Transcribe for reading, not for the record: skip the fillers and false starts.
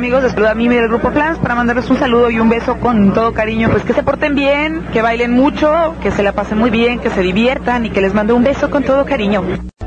Amigos, les saluda a Mimi del Grupo Flans para mandarles un saludo y un beso con todo cariño. Pues que se porten bien, que bailen mucho, que se la pasen muy bien, que se diviertan y que les mando un beso con todo cariño.